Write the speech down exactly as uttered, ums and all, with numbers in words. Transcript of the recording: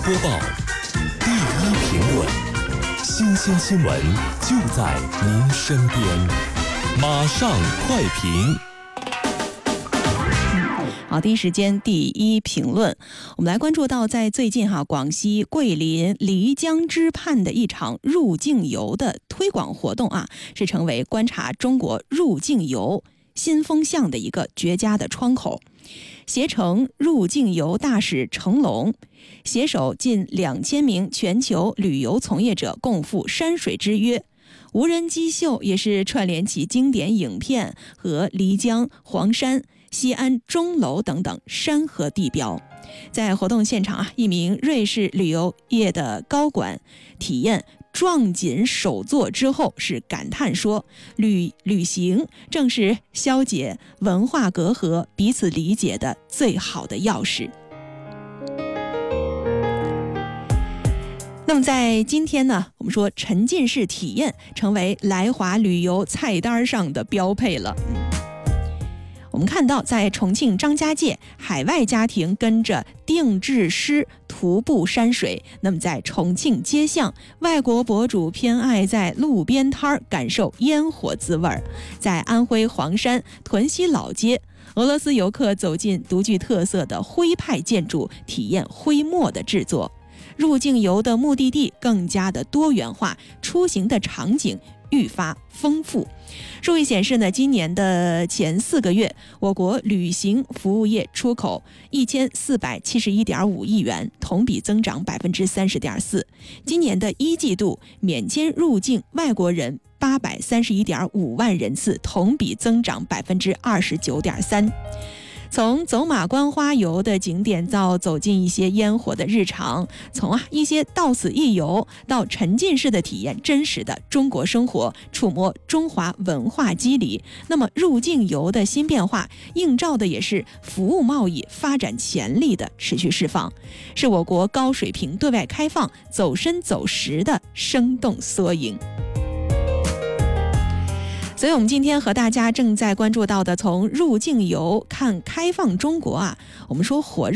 播报，第一评论，新鲜新闻就在您身边，马上快评。 好，第一时间第一评论，我们来关注到在最近哈，广西桂林漓江之畔的一场入境游的推广活动啊，是成为观察中国入境游新风向的一个绝佳的窗口。携程入境游大使程龙携手近两千名全球旅游从业者共赴山水之约，无人机秀也是串联起经典影片和漓江、黄山、西安钟楼等等山河地标。在活动现场啊，一名瑞士旅游业的高管体验撞锦首座之后是感叹说，旅旅行正是消解文化隔阂、彼此理解的最好的钥匙。那么在今天呢，我们说沉浸式体验成为来华旅游菜单上的标配了。我们看到在重庆张家界，海外家庭跟着定制师徒步山水，那么在重庆街巷，外国博主偏爱在路边摊感受烟火滋味，在安徽黄山屯溪老街，俄罗斯游客走进独具特色的徽派建筑，体验徽墨的制作。入境游的目的地更加的多元化，出行的场景愈发丰富。数据显示呢，今年的前四个月，我国旅行服务业出口一千四百七十一点五亿元，同比增长百分之三十点四。今年的一季度，免签入境外国人八百三十一点五万人次，同比增长百分之二十九点三。从走马观花游的景点到走进一些烟火的日常，从啊一些到此一游到沉浸式的体验真实的中国生活，触摸中华文化肌理。那么入境游的新变化，映照的也是服务贸易发展潜力的持续释放，是我国高水平对外开放走深走实的生动缩影。所以我们今天和大家正在关注到的，从入境游看开放中国啊，我们说火热